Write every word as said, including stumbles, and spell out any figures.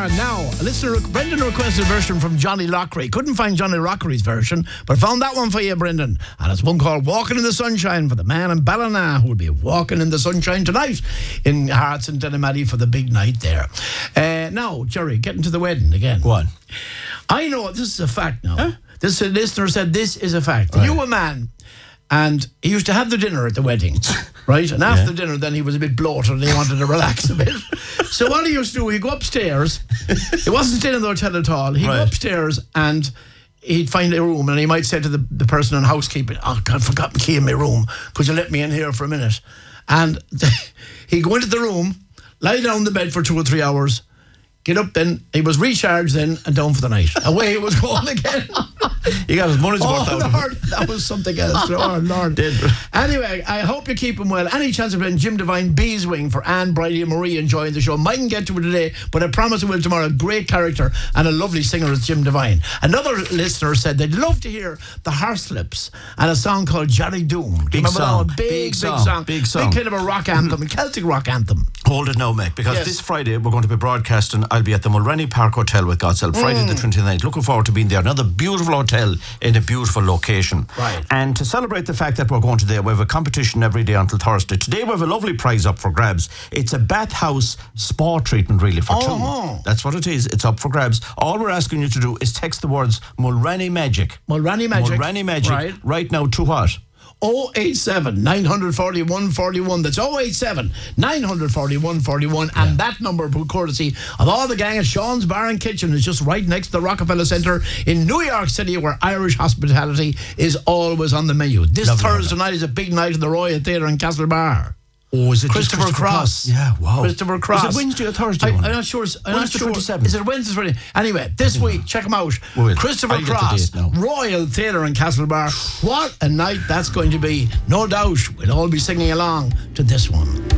are now. A listener, Brendan requested a version from Johnny Lockery. Couldn't find Johnny Lockery's version, but found that one for you, Brendan. And it's one called Walking in the Sunshine for the man in Ballina who will be walking in the sunshine tonight in Hearts and Denimady for the big night there. Uh, now, Jerry, getting to the wedding again. Go on. I know this is a fact now. Huh? This uh, listener said this is a fact. Right. You a man, and he used to have the dinner at the wedding, right? And after Yeah. the dinner, then he was a bit bloated and he wanted to relax a bit. So what he used to do, he'd go upstairs. He wasn't staying in the hotel at all. He'd Right. go upstairs and he'd find a room, and he might say to the, the person in housekeeping, "Oh God, I forgot the key in my room. Could you let me in here for a minute?" And he'd go into the room, lie down on the bed for two or three hours, get up then, he was recharged then and down for the night. Away he was going again. He got his money's Oh worth out of Lord, it. that was something else. Oh Lord. Did. Anyway, I hope you keep him well. Any chance of playing Jim Devine Bees Wing for Anne, Bridie and Marie enjoying the show? Mightn't get to it today, but I promise I will tomorrow. Great character and a lovely singer is Jim Devine. Another listener said they'd love to hear the Harslips and a song called Johnny Doom. Do you Big remember that song. one? Big, Big big song. song. Big song. Big kind of a rock anthem, a Celtic rock anthem. Hold it now, Mick, because Yes. this Friday we're going to be broadcasting. I'll be at the Mulrenny Park Hotel with God's help, Friday Mm. the twenty-ninth. Looking forward to being there. Another beautiful hotel in a beautiful location. Right. And to celebrate the fact that we're going to there, we have a competition every day until Thursday. Today we have a lovely prize up for grabs. It's a bathhouse spa treatment, really, for Oh. two. That's what it is. It's up for grabs. All we're asking you to do is text the words Mulrenny Magic. Mulrenny Magic. Mulrenny Magic. Right. Right now to what? oh eight seven, nine four one, four one. That's oh eight seven, nine four one, four one. And that number, courtesy of all the gang at Sean's Bar and Kitchen, is just right next to the Rockefeller Centre in New York City, where Irish hospitality is always on the menu. This Lovely, Thursday lovely. night is a big night in the Royal Theatre in Castlebar. Oh, is it just Christopher, Christopher Cross. Cross? Yeah, wow. Christopher Cross. Is it Wednesday or Thursday? I, one? I'm not sure. I'm When not is the sure. twenty-seventh? Is it Wednesday? Friday? Anyway, this week, check them out. Well, Christopher I'll get the Cross, date now. Royal Theatre in Castlebar. What a night that's going to be. No doubt we'll all be singing along to this one.